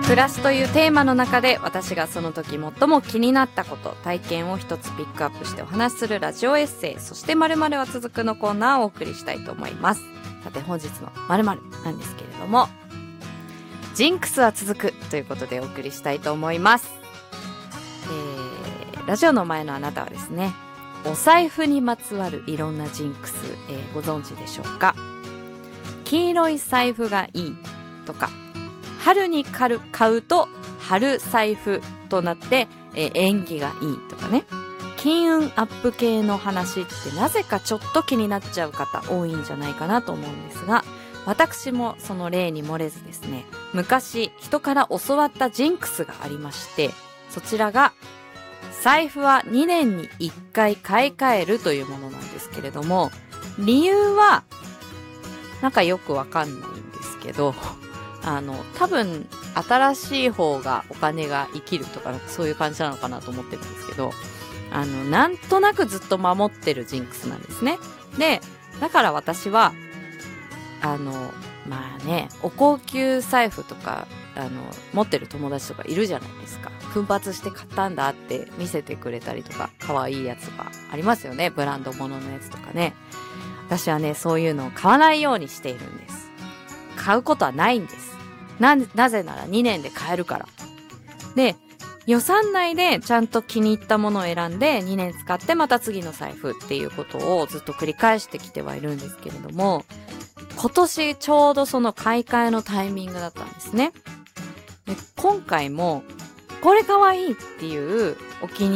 暮らしというテーマの中で私がその時最も気になったこと、体験を一つピックアップしてお話しするラジオエッセイ、そして〇〇は続くのコーナーをお送りしたいと思います。さて本日の〇〇なんですけれども、ジンクスは続くということでお送りしたいと思います。ラジオの前のあなたはですね、お財布にまつわるいろんなジンクス、ご存知でしょうか。黄色い財布がいいとか、春に買うと春財布となって、縁起がいいとかね。金運アップ系の話ってなぜかちょっと気になっちゃう方多いんじゃないかなと思うんですが、私もその例に漏れずですね、昔人から教わったジンクスがありまして、そちらが財布は2年に1回買い替えるというものなんですけれども、理由はなんかよくわかんないんですけど、多分新しい方がお金が生きるとかそういう感じなのかなと思ってるんですけど、なんとなくずっと守ってるジンクスなんですね。で、だから私はまあね、お高級財布とか持ってる友達とかいるじゃないですか。奮発して買ったんだって見せてくれたりとか、可愛いやつとかありますよね。ブランド物のやつとかね。私はね、そういうのを買わないようにしているんです。買うことはないんです。なぜなら2年で買えるから。で、予算内でちゃんと気に入ったものを選んで2年使ってまた次の財布っていうことをずっと繰り返してきてはいるんですけれども、今年ちょうどその買い替えのタイミングだったんですね。で、今回もこれ可愛いっていうお気に